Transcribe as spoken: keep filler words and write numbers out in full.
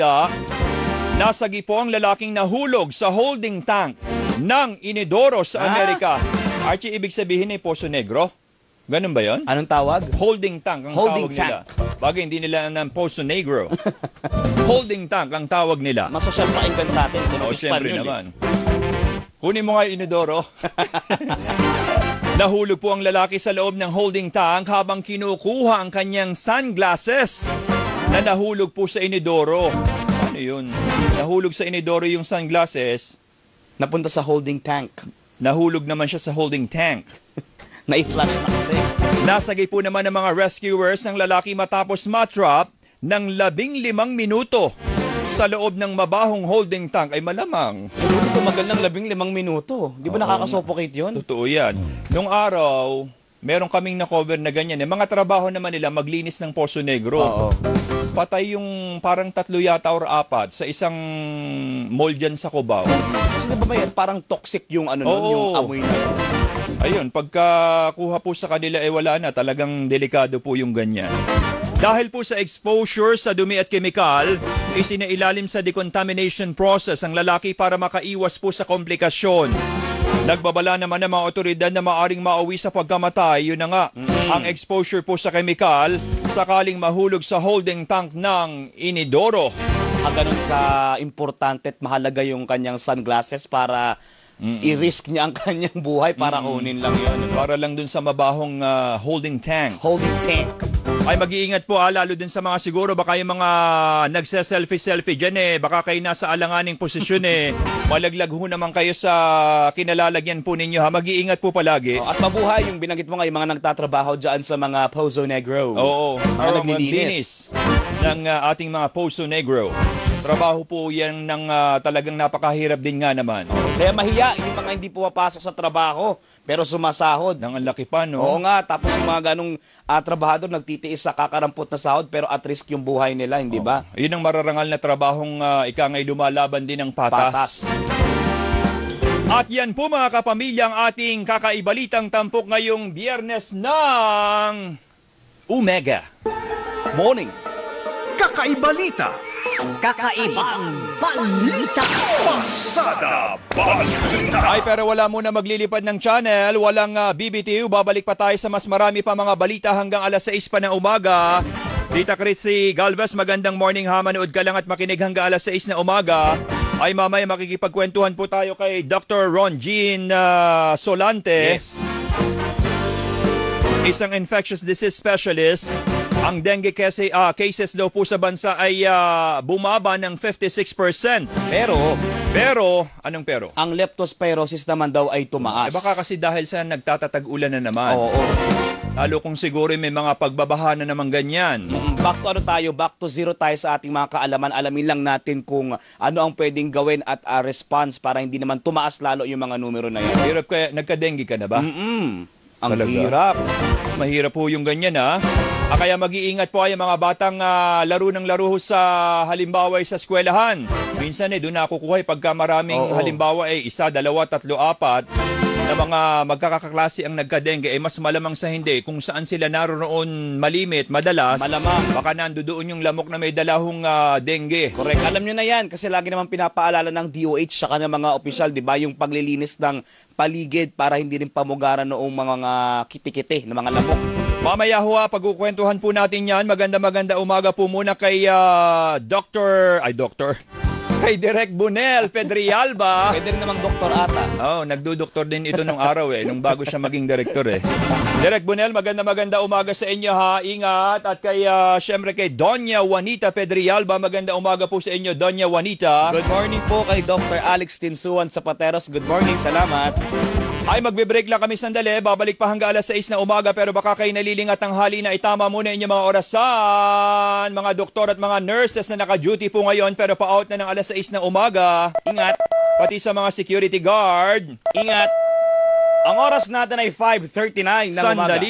Nasagi po ang lalaking nahulog sa holding tank ng Inidoro sa Amerika. Ah? Archie, ibig sabihin ay Poso Negro? Ganun ba yun? Anong tawag? Holding tank ang Holding tawag tank. nila. Bagay, hindi nila ng Poso Negro. Holding tank ang tawag nila. Masosyal pakinggan sa atin. Oo, siyempre naman. Kunin mo nga yung Inidoro. Nahulog po ang lalaki sa loob ng holding tank habang kinukuha ang kanyang sunglasses na nahulog po sa Inidoro. Ano yun? Nahulog sa Inidoro yung sunglasses. Napunta sa holding tank. Nahulog naman siya sa holding tank. Na-i-flash na kasi. Nasagay po naman ng mga rescuers ng lalaki matapos matrap ng labing limang minuto sa loob ng mabahong holding tank. Ay malamang. Hindi tumagal ng labing limang minuto. Di ba Oo, nakakasuffocate yun? Totoo yan. Nung araw, meron kaming na-cover na ganyan. Eh. Mga trabaho naman nila maglinis ng Poso Negro. Oo. Patay yung parang tatlo yata or apat sa isang mall dyan sa Cubao. Kasi di ba may parang toxic yung ano nun, Oo. yung amoy na yun? Ayun, pagkakuha po sa kanila, eh wala na. Talagang delikado po yung ganyan. Dahil po sa exposure sa dumi at kemikal, isinailalim sa decontamination process ang lalaki para makaiwas po sa komplikasyon. Nagbabala naman ng mga otoridad na maaring mauwi sa pagkamatay. Yun na nga, mm-hmm. ang exposure po sa kemikal sakaling mahulog sa holding tank ng Inidoro. Ah, ganun ka-importante at mahalaga yung kanyang sunglasses para mm-hmm. i-risk niya ang kanyang buhay para mm-hmm. kunin lang yun. Para lang dun sa mabahong uh, holding tank. Holding tank. Ay mag-iingat po, ah, lalo din sa mga siguro baka yung mga nagse-selfie-selfie dyan eh, baka kayo nasa alanganing posisyon eh, malaglag ho naman kayo sa kinalalagyan po ninyo ha, mag-iingat po palagi. Oh, at mabuhay yung binanggit mo nga yung mga nagtatrabaho dyan sa mga Poso Negro. Oo, mga naglilinis ng uh, ating mga Poso Negro. Trabaho po yan ng uh, talagang napakahirap din nga naman. Kaya mahiya yung mga hindi pumapasok sa trabaho pero sumasahod. Nang ang laki pa, no? Oo nga, tapos yung mga ganong uh, trabahador nagtitiis sa kakarampot na sahod pero at risk yung buhay nila, hindi ba? Oh. Yun ang mararangal na trabahong uh, ika nga'y lumalaban din ng patas. Patas. At yan po mga kapamilya ang ating kakaibalitang tampok ngayong Biyernes ng Omega Morning. Kakaibalita. Kakaibang balita. Pasada Balita. Ay pero wala muna maglilipad ng channel, walang uh, B B T U. Babalik pa tayo sa mas marami pa mga balita hanggang alas sais pa ng umaga. Tita Chrissy Galvez, magandang morning ha. Manood ka lang at makinig hanggang alas sais na umaga. Ay mamaya makikipagkwentuhan po tayo kay Doctor Ron Jean uh, Solante. Yes. Isang infectious disease specialist. Ang dengue kasi, uh, cases daw po sa bansa ay uh, bumaba ng fifty-six percent. Pero, pero, anong pero? ang leptospirosis naman daw ay tumaas. Eh baka kasi dahil sa nagtatatag-ulan na naman. Oo. oo. Lalo kung siguro may mga pagbabaha na naman ganyan. Mm, back to ano tayo, back to zero tayo sa ating mga kaalaman. Alamin lang natin kung ano ang pwedeng gawin at uh, response para hindi naman tumaas lalo yung mga numero na yan. Hirap kaya, nagka-dengue ka na ba? Mm-mm. Ang Talaga? hirap. Mahirap po yung ganyan ha. Ah, kaya mag-iingat po ay mga batang uh, laro ng laro sa halimbawa ay sa eskwelahan. Minsan eh doon nakukuha pagka maraming Oo. halimbawa ay isa, dalawa, tatlo, apat na mga magkakaklase ang nagka-dengue, eh mas malamang sa hindi kung saan sila naroon malimit, madalas, Malamang. baka nandoon yung lamok na may dalahong uh, dengue. Correct. Alam nyo na yan kasi lagi naman pinapaalala ng D O H saka ng mga opisyal, di ba, yung paglilinis ng paligid para hindi rin pamugaran noong mga, mga kiti-kiti ng mga lamok. Mamaya ho, pagkukwentuhan po natin yan. Maganda-maganda umaga po muna kay uh, Doctor Ay, Doctor. Kay Direk Bunel Pedrialba. Pwede rin namang doktor ata. Oh, nagdudoktor din ito nung araw eh, nung bago siya maging director eh. Direk Bunel, maganda-maganda umaga sa inyo ha. Ingat. At kay, uh, syempre kay Doña Juanita Pedrialba, maganda umaga po sa inyo, Doña Juanita. Good morning po kay Doctor Alex Tinsuan sa Pateros. Good morning, salamat. Ay, magbe-break lang kami sandali. Babalik pa hanggang alas sais na umaga. Pero baka kayo nalilingat ang hali na itama muna inyong mga orasan. Mga doktor at mga nurses na naka-duty po ngayon. Pero pa-out na ng alas sais na umaga. Ingat. Pati sa mga security guard. Ingat. Ang oras natin ay five thirty-nine ng umaga. Sandali